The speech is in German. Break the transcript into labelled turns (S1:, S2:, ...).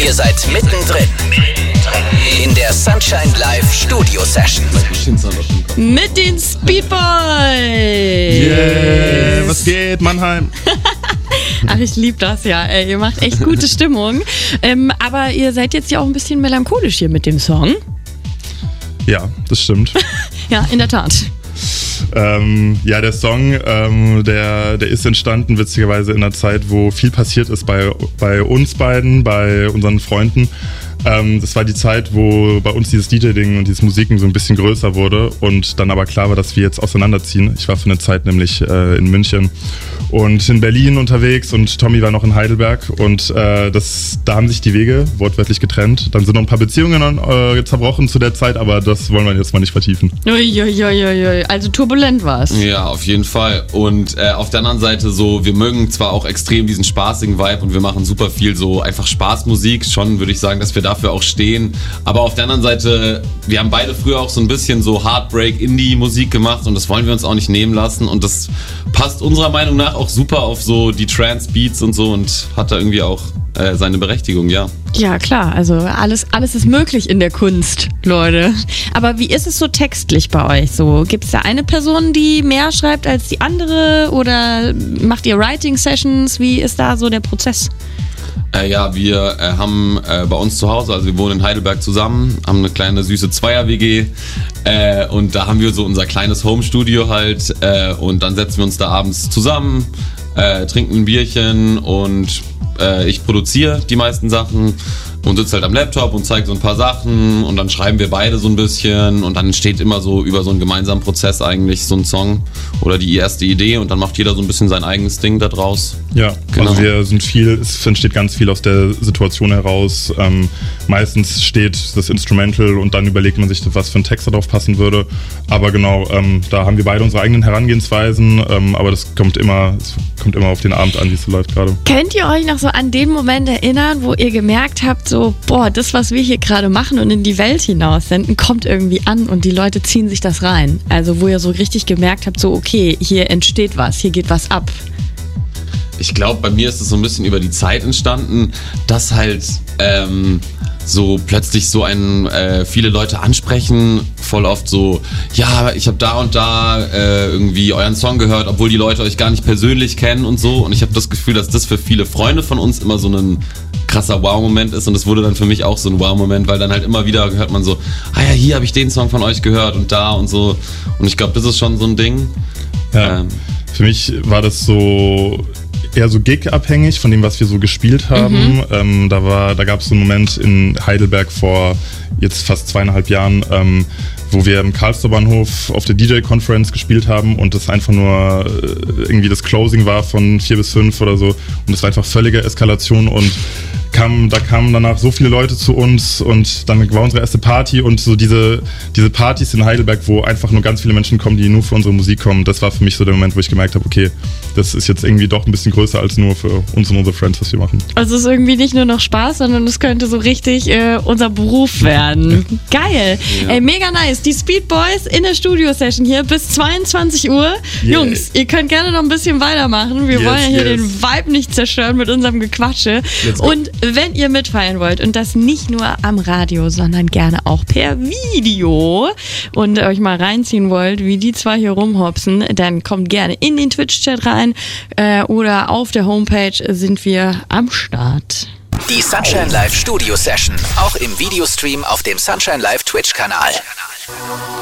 S1: Ihr seid mittendrin in der Sunshine Live Studio Session.
S2: Mit den Speed Boys.
S3: Yeah, was geht, Mannheim?
S2: Ach, ich liebe das ja. Ihr macht echt gute Stimmung. Aber ihr seid jetzt ja auch ein bisschen melancholisch hier mit dem Song.
S3: Ja, das stimmt.
S2: Ja, in der Tat.
S3: Ja, der Song, der ist entstanden witzigerweise in einer Zeit, wo viel passiert ist bei uns beiden, bei unseren Freunden. Das war die Zeit, wo bei uns dieses DJ-Ding und dieses Musiken so ein bisschen größer wurde und dann aber klar war, dass wir jetzt auseinanderziehen. Ich war für eine Zeit nämlich in München und in Berlin unterwegs und Tommy war noch in Heidelberg und da haben sich die Wege wortwörtlich getrennt. Dann sind noch ein paar Beziehungen zerbrochen zu der Zeit, aber das wollen wir jetzt mal nicht vertiefen.
S2: Uiuiuiui, also turbulent war's.
S4: Ja, auf jeden Fall. Und auf der anderen Seite so, wir mögen zwar auch extrem diesen spaßigen Vibe und wir machen super viel so einfach Spaßmusik. Schon würde ich sagen, dass wir dafür auch stehen. Aber auf der anderen Seite, wir haben beide früher auch so ein bisschen so Heartbreak-Indie-Musik gemacht und das wollen wir uns auch nicht nehmen lassen. Und das passt unserer Meinung nach auch super auf so die Trance-Beats und so und hat da irgendwie auch seine Berechtigung, ja.
S2: Ja, klar, also alles ist möglich in der Kunst, Leute. Aber wie ist es so textlich bei euch? So, gibt es da eine Person, die mehr schreibt als die andere oder macht ihr Writing-Sessions? Wie ist da so der Prozess?
S4: Ja, wir haben bei uns zu Hause, also wir wohnen in Heidelberg zusammen, haben eine kleine süße Zweier-WG und da haben wir so unser kleines Home-Studio halt und dann setzen wir uns da abends zusammen, trinken ein Bierchen und ich produziere die meisten Sachen und sitze halt am Laptop und zeige so ein paar Sachen und dann schreiben wir beide so ein bisschen und dann entsteht immer so über so einen gemeinsamen Prozess eigentlich so ein Song oder die erste Idee und dann macht jeder so ein bisschen sein eigenes Ding da draus.
S3: Ja,
S4: genau.
S3: Also es entsteht ganz viel aus der Situation heraus. Meistens steht das Instrumental und dann überlegt man sich, was für ein Text da drauf passen würde. Aber genau, da haben wir beide unsere eigenen Herangehensweisen, aber das kommt immer auf den Abend an, wie es so läuft gerade.
S2: Könnt ihr euch noch so an den Moment erinnern, wo ihr gemerkt habt, so, boah, das, was wir hier gerade machen und in die Welt hinaus senden, kommt irgendwie an und die Leute ziehen sich das rein? Also wo ihr so richtig gemerkt habt, so, okay, hier entsteht was, hier geht was ab.
S4: Ich glaube, bei mir ist es so ein bisschen über die Zeit entstanden, dass halt so plötzlich so viele Leute ansprechen, voll oft so, ja, ich habe da und da irgendwie euren Song gehört, obwohl die Leute euch gar nicht persönlich kennen und so. Und ich habe das Gefühl, dass das für viele Freunde von uns immer so ein krasser Wow-Moment ist und es wurde dann für mich auch so ein Wow-Moment, weil dann halt immer wieder hört man so, ah ja, hier habe ich den Song von euch gehört und da und so. Und ich glaube, das ist schon so ein Ding.
S3: Ja, für mich war das so eher so gig-abhängig von dem, was wir so gespielt haben. Da gab es so einen Moment in Heidelberg vor jetzt fast 2,5 Jahren, wo wir im Karlstor-Bahnhof auf der DJ-Conference gespielt haben und das einfach nur irgendwie das Closing war von 4 bis 5 oder so und es war einfach völlige Eskalation und da kamen danach so viele Leute zu uns und dann war unsere erste Party und so diese Partys in Heidelberg, wo einfach nur ganz viele Menschen kommen, die nur für unsere Musik kommen, das war für mich so der Moment, wo ich gemerkt habe, okay, das ist jetzt irgendwie doch ein bisschen größer als nur für uns und unsere Friends, was wir machen.
S2: Also es ist irgendwie nicht nur noch Spaß, sondern es könnte so richtig unser Beruf werden. Geil.
S4: Ja.
S2: Ey, mega nice. Die Speed Boys in der Studio-Session hier bis 22 Uhr.
S3: Yeah.
S2: Jungs, ihr könnt gerne noch ein bisschen weitermachen. Wir wollen ja hier den Vibe nicht zerstören mit unserem Gequatsche. Und wenn ihr mitfeiern wollt und das nicht nur am Radio, sondern gerne auch per Video und euch mal reinziehen wollt, wie die zwei hier rumhopsen, dann kommt gerne in den Twitch-Chat rein oder auf der Homepage sind wir am Start.
S1: Die Sunshine Live Studio Session, auch im Videostream auf dem Sunshine Live Twitch-Kanal.